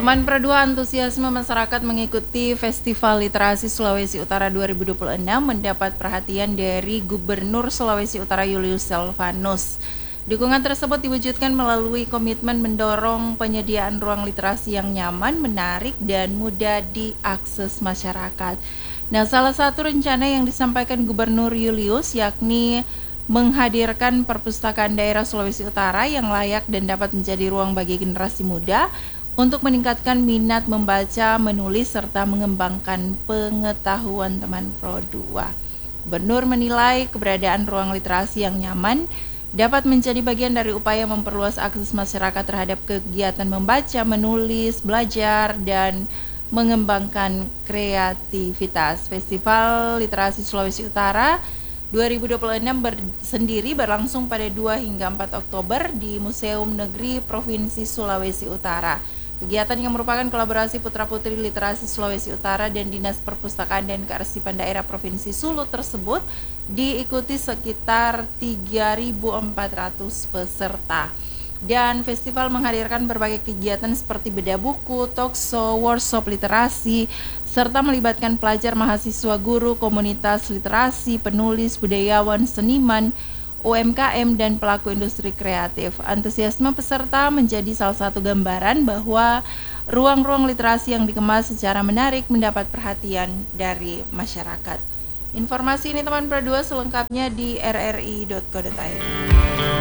Teman Perdua, antusiasme masyarakat mengikuti Festival Literasi Sulawesi Utara 2026 mendapat perhatian dari Gubernur Sulawesi Utara Julius Silvanus. Dukungan tersebut diwujudkan melalui komitmen mendorong penyediaan ruang literasi yang nyaman, menarik, dan mudah diakses masyarakat. Nah, salah satu rencana yang disampaikan Gubernur Julius yakni menghadirkan perpustakaan daerah Sulawesi Utara yang layak dan dapat menjadi ruang bagi generasi muda untuk meningkatkan minat membaca, menulis, serta mengembangkan pengetahuan teman Pro2. Gubernur menilai keberadaan ruang literasi yang nyaman dapat menjadi bagian dari upaya memperluas akses masyarakat terhadap kegiatan membaca, menulis, belajar, dan mengembangkan kreativitas. Festival Literasi Sulawesi Utara 2026 sendiri berlangsung pada 2 hingga 4 Oktober di Museum Negeri Provinsi Sulawesi Utara. Kegiatan yang merupakan kolaborasi putra-putri literasi Sulawesi Utara dan Dinas Perpustakaan dan Kearsipan Daerah Provinsi Sulu tersebut diikuti sekitar 3.400 peserta. Dan festival menghadirkan berbagai kegiatan seperti bedah buku, talkshow, workshop literasi, serta melibatkan pelajar, mahasiswa, guru, komunitas literasi, penulis, budayawan, seniman, UMKM, dan pelaku industri kreatif. Antusiasme peserta menjadi salah satu gambaran bahwa ruang-ruang literasi yang dikemas secara menarik mendapat perhatian dari masyarakat. Informasi ini teman Pro2 selengkapnya di rri.co.id.